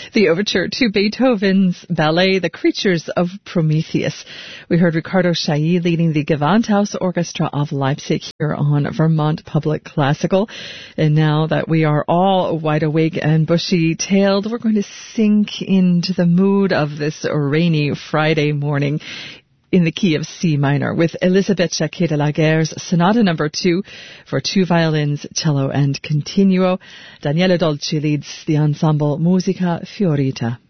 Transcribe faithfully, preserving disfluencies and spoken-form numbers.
The overture to Beethoven's ballet, The Creatures of Prometheus. We heard Ricardo Chailly leading the Gewandhaus Orchestra of Leipzig here on Vermont Public Classical. And now that we are all wide awake and bushy-tailed, we're going to sink into the mood of this rainy Friday morning in the key of C minor with Elisabeth Jacquet de la Guerre's Sonata Number Two for two violins, cello, and continuo. Daniele Dolci leads the ensemble Musica Fiorita.